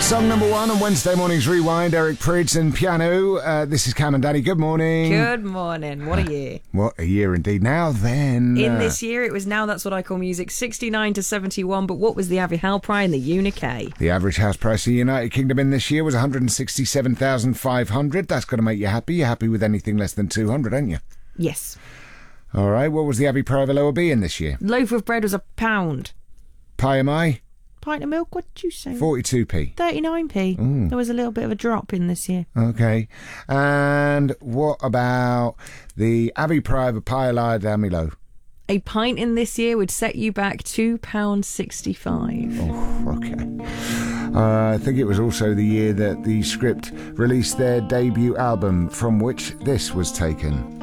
Song number one on Wednesday morning's Rewind, Eric Prydz and piano. This is Cam and Danny. Good morning. Good morning. What a year. What a year indeed. Now then. In this year, it was Now That's What I Call Music, 69 to 71. But what was the Avi Halpri and the Unique? The average house price in the United Kingdom in this year was 167,500. That's going to make you happy. You're happy with anything less than 200, aren't you? Yes. All right. What was the Abbey Private Lower B in this year? Loaf of bread was £1. Pie am I? Pint of milk, what did you say? 42p. 39p. Ooh. There was a little bit of a drop in this year. Okay. And what about the Abbey Private Pie Lard Amilo? A pint in this year would set you back £2.65. Oh, okay. I think it was also the year that the Script released their debut album, from which this was taken.